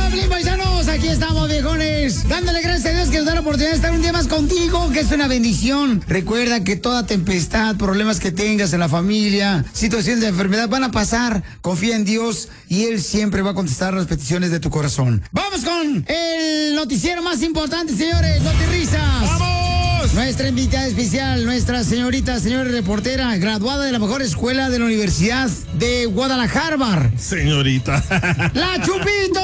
Choplin, paisanos, aquí estamos, viejones. Dándole gracias a Dios que nos da la oportunidad de estar un día más contigo, que es una bendición. Recuerda que toda tempestad, problemas que tengas en la familia, situaciones de enfermedad van a pasar. Confía en Dios y Él siempre va a contestar las peticiones de tu corazón. Vamos con el noticiero más importante, señores. Notirrisas. ¡Vamos! Nuestra invitada especial, nuestra señora reportera, graduada de la mejor escuela de la Universidad de Guadalajara. Señorita. ¡La Chupitos!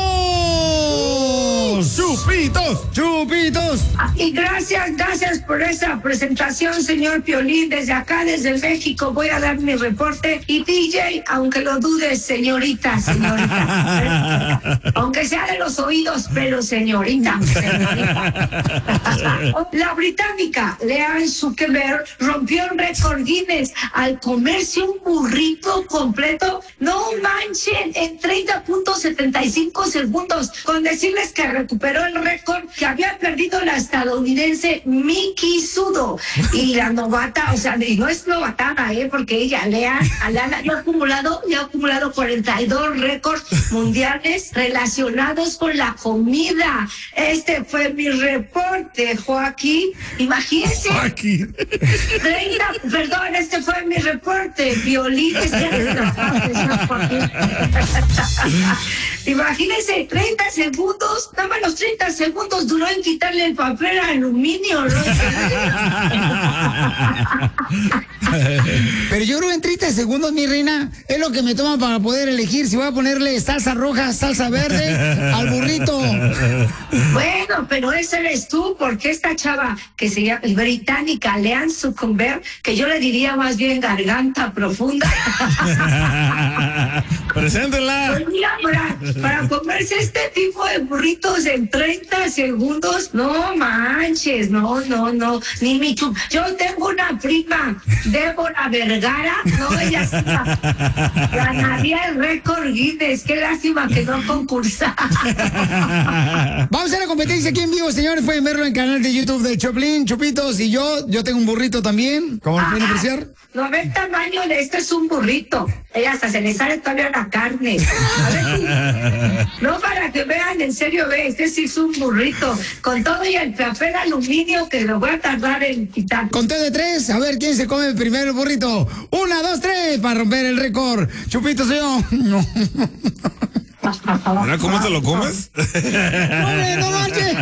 ¡Chupitos! ¡Chupitos! Y gracias por esa presentación, señor Piolín. Desde acá, desde México, voy a dar mi reporte. Y DJ, aunque lo dudes, señorita. Aunque sea de los oídos, pero señorita. La británica Leanne Zuckerberg rompió el récord Guinness al comerse un burrito completo. No manchen, en 30.75 segundos. Con decirles que recuperó el récord que había perdido la estadounidense Miki Sudo. Y la novata, o sea, no es novatada, porque ella, Leanne, ya ha acumulado 42 récords mundiales relacionados con la comida. Este fue mi reporte, Joaquín. Imagínense. Joaquín. Este fue mi reporte, Violín. Imagínense, 30 segundos, nada más los 30 segundos duró en quitarle el papel aluminio, ¿no? Pero yo creo en 30 segundos, mi reina, es lo que me toma para poder elegir si voy a ponerle salsa roja, salsa verde al burrito. Bueno, pero ese eres tú, porque esta chava que se llama británica, Leanne Zuckerberg, que yo le diría más bien garganta profunda. Preséntela. Pues mira, para comerse este tipo de burritos en 30 segundos, no manches, no, ni mi chup. Yo tengo una prima, Débora Vergara, no, ella sí ganaría el récord Guinness, qué lástima que no concursa. Vamos a la competencia aquí en vivo, señores, pueden verlo en el canal de YouTube de Choplin, Chupitos, y yo tengo un burrito también, ¿cómo lo pueden apreciar? No ve el tamaño de esto, es un burrito. Ella hasta se le sale todavía la carne. A ver, no, para que vean, en serio, este sí es un burrito. Con todo y el papel aluminio que lo voy a tardar en quitar. Conté de 3, a ver quién se come primero el burrito. 1, 2, 3, para romper el récord. Chupitos, yo. No. ¿Ahora cómo te lo comes? ¡Hombre, no manches!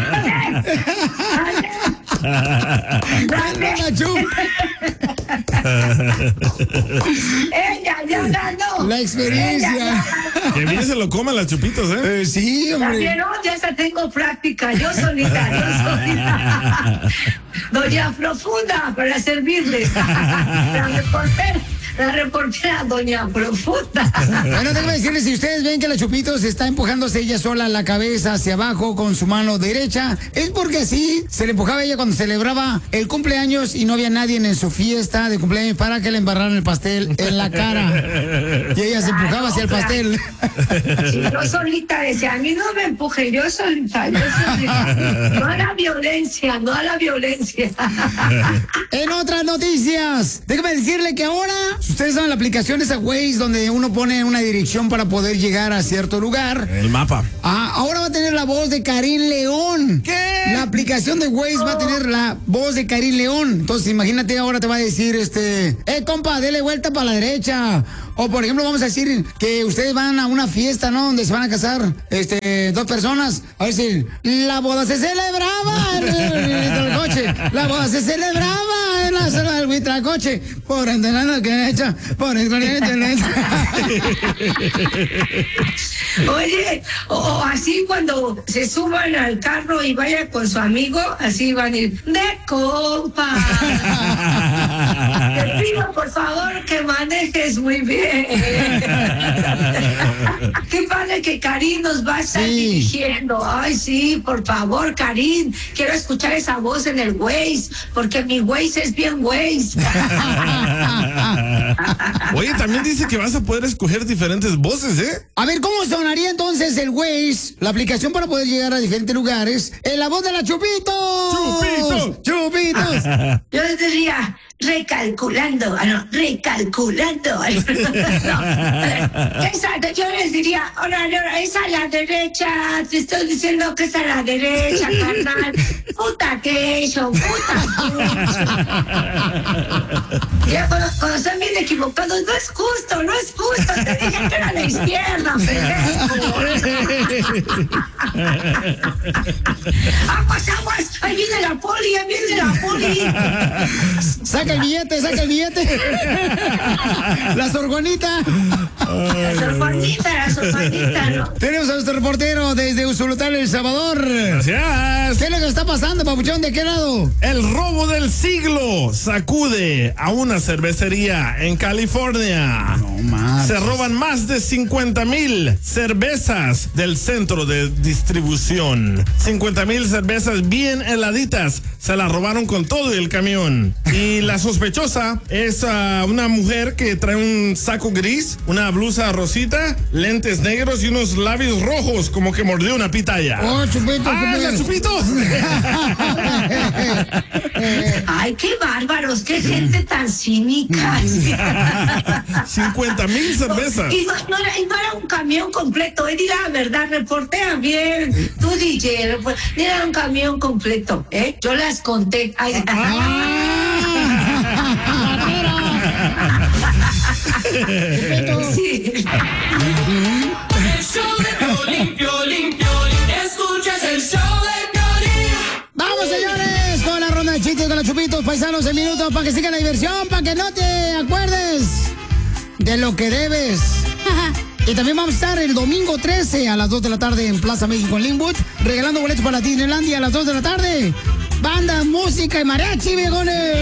Ella ya ganó. La experiencia. Que bien se lo coman las Chupitos, sí, hombre. También, ya hasta tengo práctica. Yo solita. Doña Profunda, para servirles. La reportera Doña Profunda. Bueno, déjame decirles, si ustedes ven que la Chupitos está empujándose ella sola la cabeza hacia abajo con su mano derecha, es porque así se le empujaba ella cuando celebraba el cumpleaños y no había nadie en su fiesta de cumpleaños para que le embarraran el pastel en la cara. Y ella se empujaba hacia el pastel. Sí, yo solita decía, a mí no me empuje, yo solita. No a la violencia. En otras noticias, déjame decirle que ahora, ustedes saben la aplicación esa Waze donde uno pone una dirección para poder llegar a cierto lugar. El mapa. Ahora va a tener la voz de Karim León. ¿Qué? La aplicación de Waze va a tener la voz de Karim León. Entonces, imagínate, ahora te va a decir, compa, dele vuelta para la derecha. O, por ejemplo, vamos a decir que ustedes van a una fiesta, ¿no? Donde se van a casar, 2 personas. A ver si la boda se celebraba en el coche. La boda se celebraba en la zona del Huitlacoche. Por entrenando que he hecho, por entrenando. Oye, o así cuando se suban al carro y vayan con su amigo, así van a ir, de compa. Te pido, por favor, que manejes muy bien. Qué padre que Karim nos va a estar dirigiendo. Ay, sí, por favor, Karim. Quiero escuchar esa voz en el Waze, porque mi Waze es bien Waze. Oye, también dice que vas a poder escoger diferentes voces, A ver, ¿cómo sonaría entonces el Waze, la aplicación para poder llegar a diferentes lugares, en la voz de la Chupitos? ¡Chupitos! ¡Chupitos! Yo les diría, recalculando. Recalculando. Exacto, yo les diría, ahora, es a la derecha, te estoy diciendo que es a la derecha, carnal. Puta queso. Ya cuando están bien equivocados, no es justo, te dije que era a la izquierda, pendejo. Aguas, ahí viene la poli. Saca el billete. La sorjuanita. La sorjuanita, ¿no? Tenemos a nuestro reportero desde Usulután, El Salvador. Gracias. ¿Qué es lo que está pasando, papuchón? ¿De qué lado? El robo del siglo sacude a una cervecería en California. No más. Se roban más de 50,000 cervezas del centro de distribución. 50,000 cervezas bien heladitas. Se las robaron con todo el camión. Y la sospechosa es una mujer que trae un saco gris, una blusa rosita, lentes negros y unos labios rojos, como que mordió una pitaya. ¡Oh, Chupito! ¡La Chupito! Ay, qué bárbaros, qué gente tan cínica. 50,000 cervezas. Y no era un camión completo, di la verdad, reportea bien. Tú, DJ, no era un camión completo, yo las conté. Ay, sí. El show de Piolín, escuchas el show de Piolín. ¡Vamos, señores! Con la ronda de chistes con los Chupitos, paisanos, en minutos, para que siga la diversión, para que no te acuerdes de lo que debes. Y también vamos a estar el domingo 13 a las 2 de la tarde en Plaza México en Linwood, regalando boletos para Disneylandia a las 2 de la tarde. Banda, música y mariachi, viejones.